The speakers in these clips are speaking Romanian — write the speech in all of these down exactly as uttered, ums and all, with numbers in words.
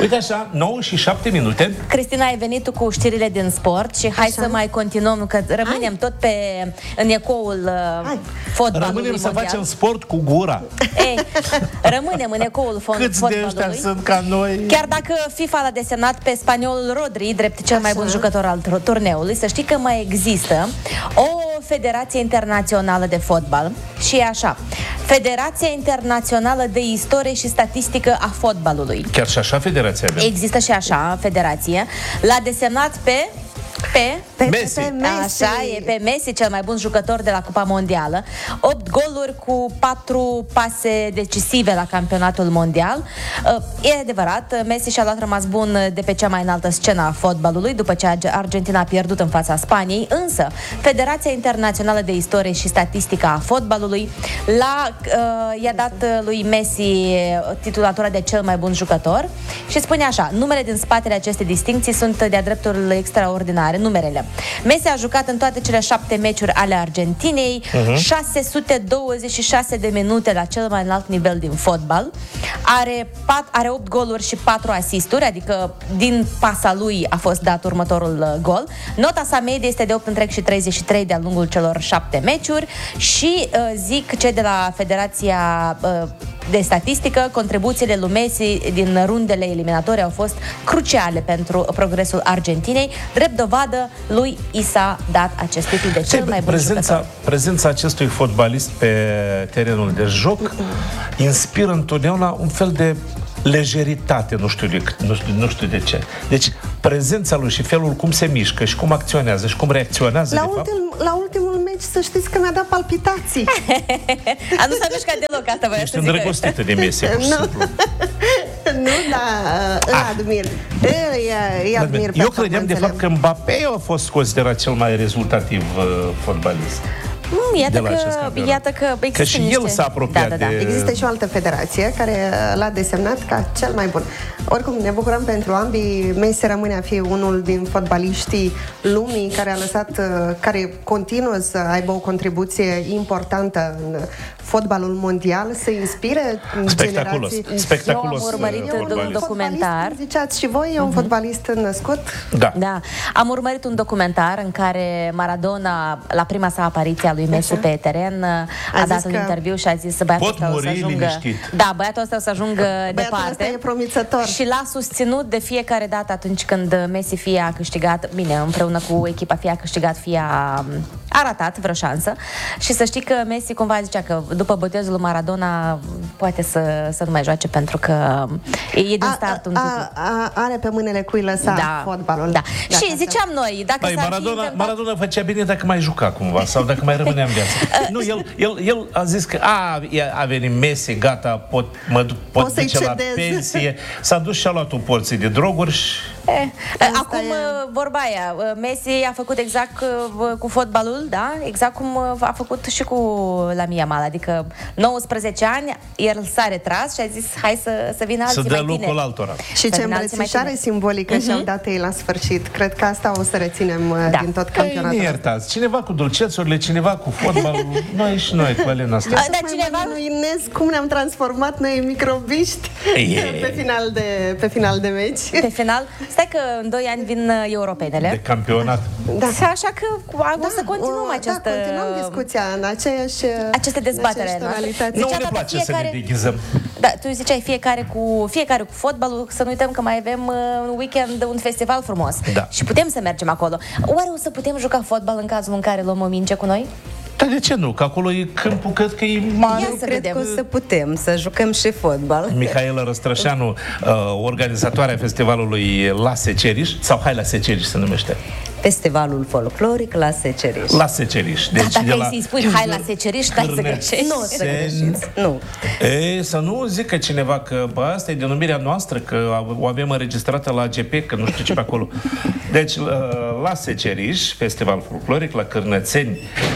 Uite așa, nouă și șapte minute. Cristina, ai venit tu cu știrile din sport și hai așa să mai continuăm, că rămânem hai. tot pe, în ecoul uh, fotbalului Rămânem mondial. să facem sport cu gura. Ei, rămânem în ecoul fo- Câți fotbalului. de ăștia sunt ca noi? Chiar dacă FIFA l-a desemnat pe spaniolul Rodri drept cel așa. mai bun jucător al turneului, să știi că mai există o federație internațională de fotbal și e așa: Federația Internațională de Istorie și Statistică a Fotbalului. Chiar și așa federația avem? Există și așa federație. L-a desemnat pe Pe, pe, Messi. pe Messi. Așa, e pe Messi, cel mai bun jucător de la Cupa Mondială. opt goluri cu patru pase decisive la campionatul mondial. E adevărat, Messi și-a luat rămas bun de pe cea mai înaltă scenă a fotbalului, după ce Argentina a pierdut în fața Spaniei, însă Federația Internațională de Istorie și Statistică a Fotbalului l-a, uh, i-a dat lui Messi titulatura de cel mai bun jucător și spune așa: numele din spatele acestei distincții sunt de-a dreptul extraordinare. Numerele. Messi a jucat în toate cele șapte meciuri ale Argentinei, uh-huh. șase sute douăzeci și șase de minute la cel mai înalt nivel din fotbal, are, pat, are opt goluri și patru asisturi, adică din pasa lui a fost dat următorul gol. Nota sa medie este de opt virgulă treizeci și trei de-a lungul celor șapte meciuri și uh, zic cei de la Federația uh, de Statistică, contribuțiile lui Messi din rundele eliminatorii au fost cruciale pentru progresul Argentinei. Drept dovadă, lui i s-a dat acest titlu de cel mai bun prezența, jucător. Prezența acestui fotbalist pe terenul de joc inspiră întotdeauna un fel de lejeritate, nu știu de, nu știu, nu știu de ce. Deci, prezența lui și felul cum se mișcă și cum acționează și cum reacționează, la, de ultim, fapt. la ultimul meci, să știți că mi-a dat palpitații. A, nu s-a mișcat deloc, asta voia Ești să zic. îndrăgostită de Messi, pur și simplu. Nu, dar îl admir. Îi admir. Eu credeam, de fapt, că Mbappé a fost considerat cel mai rezultativ uh, fotbalist. Mm, iată, că, iată că există că și niște... el s-a apropiat da, da, da. de... Există și o altă federație care l-a desemnat ca cel mai bun. Oricum, ne bucurăm pentru ambii. Messi rămâne a fi unul din fotbaliștii lumii care a lăsat, care continuă să aibă o contribuție importantă în fotbalul mondial, să inspire Spectaculos. generații. Spectaculos. Eu am urmărit un documentar. Ziceați și voi, e un uh-huh. fotbalist născut? Da. Da. Am urmărit un documentar în care Maradona, la prima sa apariție a lui Messi pe teren, a, a dat un interviu și a zis să băiatul ăsta o să ajungă... liniștit. Da, băiatul ăsta o să ajungă departe. Ăsta e promițător. Și l-a susținut de fiecare dată atunci când Messi fie a câștigat, bine, împreună cu echipa, fie a câștigat, fie a, a ratat vreo șansă. Și să știi că Messi cumva zicea că după botezul lui Maradona poate să, să nu mai joace pentru că e din start un titlu. Are pe mâinile cui lăsa da, fotbalul. Da. Și ziceam noi, dacă Băi, s-ar Maradona, fi inventat... Maradona făcea bine dacă mai juca cumva sau dacă mai rămânea în viață. Nu, el, el, el a zis că a, a venit Messi, gata, pot, mă duc, pot Poți duce la pensie. S-a dus și a luat o porție de droguri și... Eh, acum, e... vorba aia, Messi a făcut exact cu fotbalul, da? Exact cum a făcut și cu Lamine Yamal, adică nouăsprezece ani, el s-a retras și a zis hai să, să vină alții să mai dă tineri. locul altora. Și ce îmbrățișare simbolică uh-huh. și-au dat ei la sfârșit. Cred că asta o să reținem da. din tot campionatul. Ei, iertați, cineva cu dulcețurile, cineva cu fotbalul, noi și noi cu Alina asta. Da, cineva... cum ne-am transformat noi în microbiști pe final de, pe final de meci. Pe final, stai că în doi ani vin europenele. De campionat. Da. Așa că da, o să continuăm o, această... Da, continuăm discuția în aceeași aceste dezbatere. Nu ne place fiecare... să ne deghizăm. Da, tu ziceai fiecare cu, fiecare cu fotbalul, să nu uităm că mai avem un weekend, un festival frumos. Da. Și putem să mergem acolo. Oare o să putem juca fotbal în cazul în care luăm o minge cu noi? Dar de ce nu? Că acolo e câmpul, cred că e mare. Eu cred că o să putem să jucăm și fotbal. Mihaela Răstrășanu, uh, organizatoarea festivalului La Seceriș, sau Hai la Seceriș se numește. Festivalul folcloric La Seceriș. La Seceriș. Deci da, dacă de la să-i spui Hai la Seceriș, stai să greșești. Nu să greșiți. Nu. E, să nu zică cineva că bă, asta e denumirea noastră, că o avem înregistrată la A G P, că nu știu ce pe acolo. Deci, La Seceriș, festival folcloric, la Cârnățeni,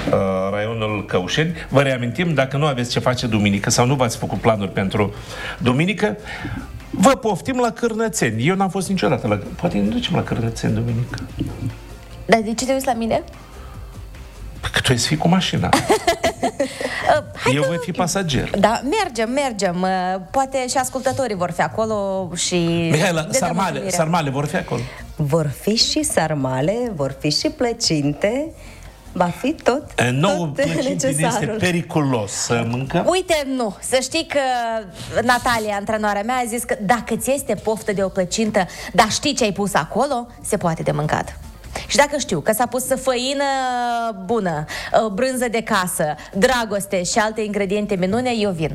raionul Căușeni. Vă reamintim, dacă nu aveți ce face duminică sau nu v-ați făcut planuri pentru duminică, vă poftim la Cârnățeni. Eu n-am fost niciodată la... Poate ne ducem la Cârnățeni duminică. Dar de ce te uiți la mine? Că tu ești fi cu mașina. Eu voi fi pasager. Da, mergem, mergem. Uh, Poate și ascultătorii vor fi acolo și... Mihaela, de dăm sarmale, întâlnire. sarmale vor fi acolo. Vor fi și sarmale, vor fi și plăcinte, va fi tot, Nouă tot plăcinte este necesarul. periculos să mâncăm. Uite, nu, să știi că Natalia, antrenoarea mea, a zis că dacă ți este poftă de o plăcintă, dar știi ce ai pus acolo, se poate de mâncat. Și dacă știu că s-a pus făină bună, brânză de casă, dragoste și alte ingrediente minune, eu vin.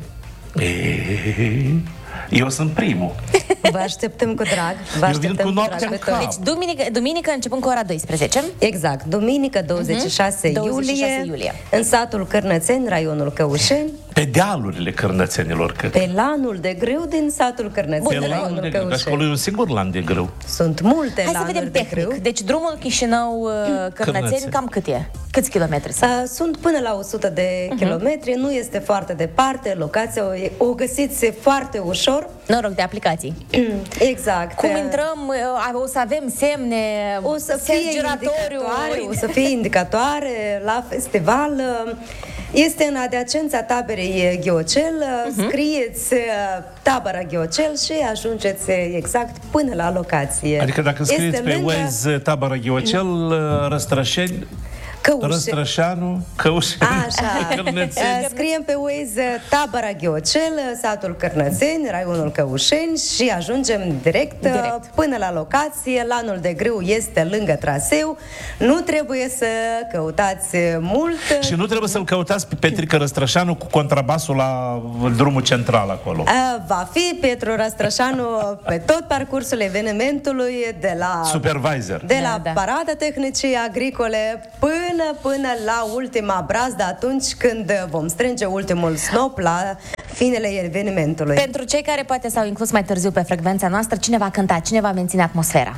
Eu sunt primul. Vă așteptăm cu drag. Vă Eu vin așteptăm cu drag noaptea pe în toți. cap. Deci duminică, duminică începând cu ora douăsprezece. Exact, duminică douăzeci și șase, douăzeci și șase iulie, iulie, în satul Cârnățeni, raionul Căușeni, Pe dealurile cârnățenilor, cred. pe lanul de grâu din satul Cârnățeni, Pe raionul lanul de grâu. Căușeni. Acolo e un singur lan de grâu. Sunt multe Hai să lanuri vedem de tehnic. grâu. Deci drumul Chișinău-Cărnățeni Cărnățeni. cam cât e? Câți kilometri sunt? Uh, Sunt până la o sută de kilometri, nu este foarte departe, locația o, o găsiți foarte ușor. Noroc de aplicații. Exact. Cum intrăm, o să avem semne, O să semn fie giratoriu. indicatoare, o să fie indicatoare la festival. Este în adiacența taberei Ghiocel, uh-huh. scrieți tabăra Ghiocel și ajungeți exact până la locație. Adică dacă scrieți Este pe lângă Waze Tabăra Ghiocel, Răstrășeni, Căușeni. Răstrășanu, Căușeni, Așa. Cărnățeni. Uh, Scriem pe Waze tabăra Ghiocel, satul Cărnățeni, raionul Căușeni și ajungem direct, Direct. uh, până la locație. Lanul de grâu este lângă traseu. Nu trebuie să căutați mult. Și nu trebuie să-l căutați pe Petrică Răstrășanu cu contrabasul la drumul central acolo. Uh, Va fi Petru Răstrășanu pe tot parcursul evenimentului, de la Supervisor. de la Da, da. parada tehnicii agricole până până la ultima brazdă, atunci când vom strânge ultimul snop la finele evenimentului. Pentru cei care poate s-au inclus mai târziu pe frecvența noastră, cine va cânta, cine va menține atmosfera?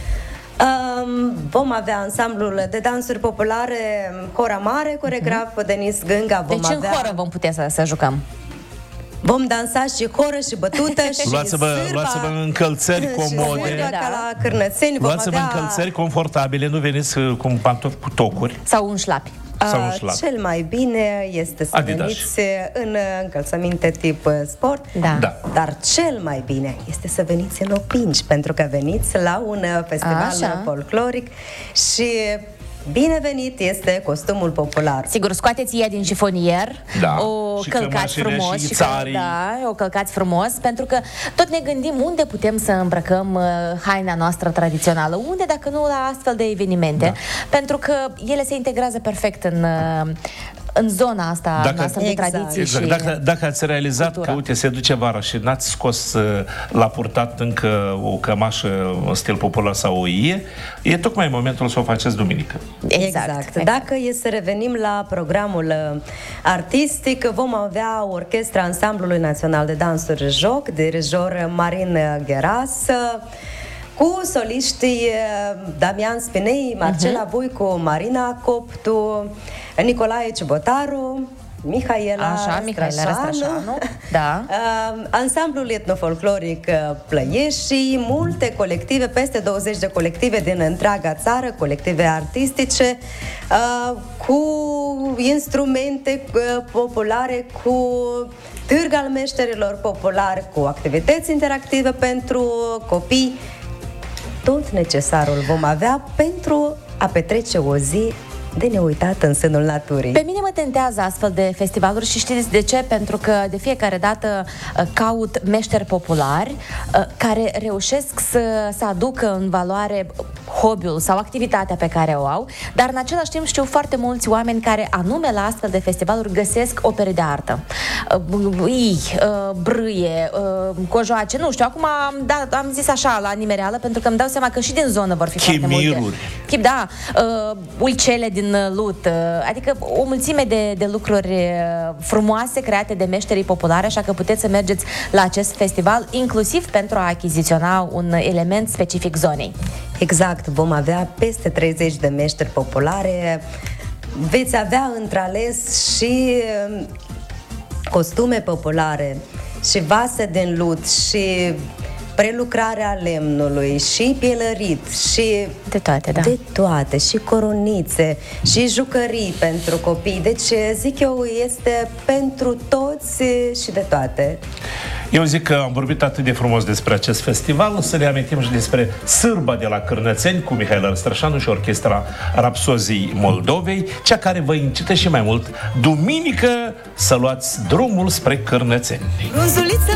Um, vom avea ansamblul de dansuri populare Hora Mare, coregraf uh-huh. Denis Gânga. Vom Deci în avea... horă vom putea să, să jucăm. Vom dansa și horă și bătută și Luați-vă, sârba. luați-vă în încălțări Și comode. sârba Da. ca la Cârnățeni. Vom Luați-vă avea... încălțări confortabile, nu veniți uh, cu un pantofi cu tocuri Sau un șlapi. sau un Uh, șlap. Cel mai bine este să Adidas. veniți în încălțăminte tip uh, sport. Da. Da. Dar cel mai bine este să veniți în opinci, pentru că veniți la un uh, festival Așa. folcloric și binevenit este costumul popular. Sigur, scoateți ea din șifonier, Da. o Și călcați cămășile frumos, și că- țarii. da, o călcați frumos, pentru că tot ne gândim unde putem să îmbrăcăm uh, haina noastră tradițională, unde dacă nu la astfel de evenimente, Da. pentru că ele se integrează perfect în, uh, în zona asta Dacă- noastră de Exact. tradiții Exact. și... Dacă, dacă ați realizat cultura. că, uite, se duce vara și n-ați scos uh, la purtat încă o cămașă în stil popular sau o ie, e tocmai momentul să o faceți duminică. Exact, exact. Dacă e să revenim la programul uh, artistic, vom avea Orchestra Ansamblului Național de Dansuri Joc, dirijor Marin Gheras, uh, cu soliștii uh, Damian Spinei, Marcela uh-huh. Voicu, Marina Coptu, Nicolae Cibotaru, Mihaela Așa, Mihaela Răstrășanu, da. Uh, ansamblul etnofolcloric uh, Plăieșii, multe colective, peste douăzeci de colective din întreaga țară, colective artistice, uh, cu instrumente uh, populare, cu târg al meșterilor populari, cu activități interactive pentru copii. Tot necesarul vom avea pentru a petrece o zi de neuitat în sânul naturii. Pe mine mă tentează astfel de festivaluri și știți de ce? Pentru că de fiecare dată uh, caut meșteri populari uh, care reușesc să, să aducă în valoare hobby-ul sau activitatea pe care o au, dar în același timp știu foarte mulți oameni care anume la astfel de festivaluri găsesc opere de artă. Uh, ii, uh, brâie, uh, cojoace, nu știu, acum am, da, am zis așa la nimereală pentru că îmi dau seama că și din zonă vor fi foarte multe. Chimiruri. Chip, da, uh, ulcele din lut, uh, adică o mulțime de, de lucruri uh, frumoase create de meșterii populare, așa că puteți să mergeți la acest festival, inclusiv pentru a achiziționa un element specific zonei. Exact, vom avea peste treizeci de meșteri populare, veți avea întrales și costume populare și vase din lut și prelucrarea lemnului, și pielărit, și De toate, da. de toate, și coronițe, și jucării pentru copii. Deci, zic eu, este pentru toți și de toate. Eu zic că am vorbit atât de frumos despre acest festival, să ne amintim și despre Sârba de la Cârnățeni cu Mihail Arstrășanu și Orchestra Rapsozii Moldovei, cea care vă incită și mai mult duminică să luați drumul spre Cârnățeni. Frunzuliță